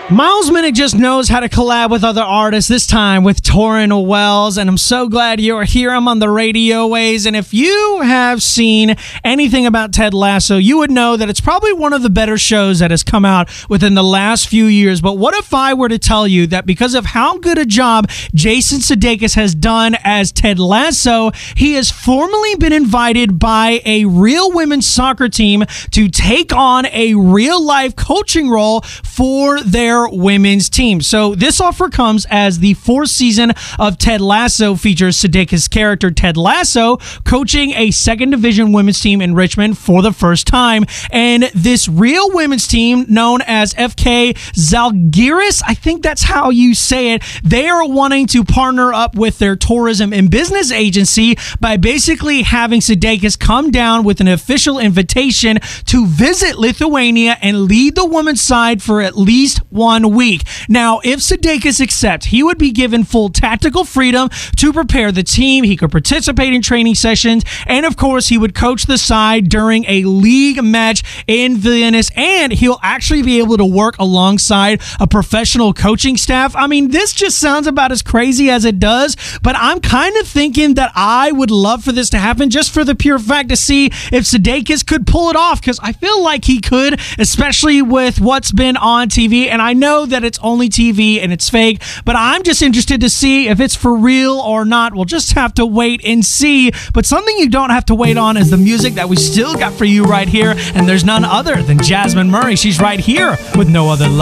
Miles Minnick just knows how to collab with other artists, this time with Torrin Wells, and I'm so glad you're here. I'm on the radio waves, and if you have seen anything about Ted Lasso, you would know that it's probably one of the better shows that has come out within the last few years. But what if I were to tell you that because of how good a job Jason Sudeikis has done as Ted Lasso, he has formally been invited by a real women's soccer team to take on a real-life coaching role for their women's team. So this offer comes as the fourth season of Ted Lasso features Sudeikis' character Ted Lasso coaching a second division women's team in Richmond for the first time. And this real women's team, known as FK Zalgiris, I think that's how you say it, they are wanting to partner up with their tourism and business agency by basically having Sudeikis come down with an official invitation to visit Lithuania and lead the women's side for at least 1 week. Now, if Sudeikis accepts, he would be given full tactical freedom to prepare the team. He could participate in training sessions, and of course, he would coach the side during a league match in Vilnius, and he'll actually be able to work alongside a professional coaching staff. I mean, this just sounds about as crazy as it does, but I'm kind of thinking that I would love for this to happen just for the pure fact to see if Sudeikis could pull it off, because I feel like he could, especially with what's been on TV, and I know that it's only TV and it's fake, but I'm just interested to see if it's for real or not. We'll just have to wait and see. But something you don't have to wait on is the music that we still got for you right here, and there's none other than Jasmine Murray. She's right here with No Other Love.